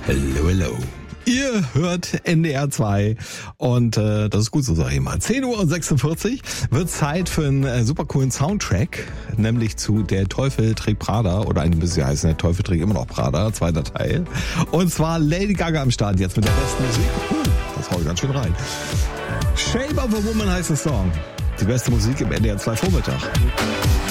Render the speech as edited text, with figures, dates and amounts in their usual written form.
Hello, hello. Ihr hört NDR 2 und das ist gut so, sag ich mal. 10:46 Uhr wird Zeit für einen super coolen Soundtrack, nämlich zu Der Teufel trägt Prada, oder eigentlich müsste ja heißen, Der Teufel trägt immer noch Prada, zweiter Teil. Und zwar Lady Gaga am Start jetzt mit der besten Musik. Das hau ich ganz schön rein. Shape of a Woman heißt der Song. Die beste Musik im NDR 2 Vormittag.